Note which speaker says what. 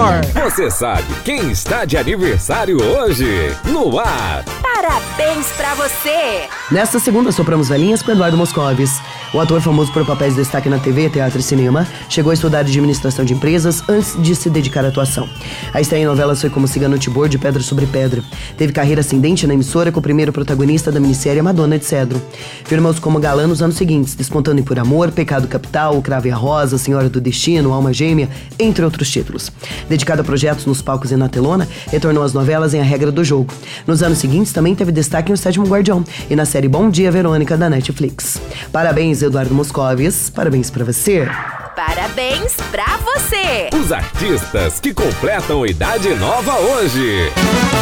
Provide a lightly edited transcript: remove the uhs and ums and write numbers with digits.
Speaker 1: ar.
Speaker 2: Você sabe quem está de aniversário hoje? No ar.
Speaker 3: Parabéns pra você!
Speaker 4: Nesta segunda, sopramos velhinhas com Eduardo Moscovis. O ator famoso por papéis de destaque na TV, teatro e cinema, chegou a estudar administração de empresas antes de se dedicar à atuação. A estreia em novelas foi como Cigano Tibor, de Pedra sobre Pedra. Teve carreira ascendente na emissora com o primeiro protagonista da minissérie Madonna de Cedro. Firmou-se como galã nos anos seguintes, despontando em Por Amor, Pecado Capital, O Cravo e a Rosa, Senhora do Destino, Alma Gêmea, entre outros títulos. Dedicado a projetos nos palcos e na telona, retornou às novelas em A Regra do Jogo. Nos anos seguintes, também teve destaque em O Sétimo Guardião e na série Bom Dia, Verônica, da Netflix. Parabéns, Eduardo Moscovis. Parabéns pra você.
Speaker 3: Parabéns pra você!
Speaker 2: Os artistas que completam idade nova hoje.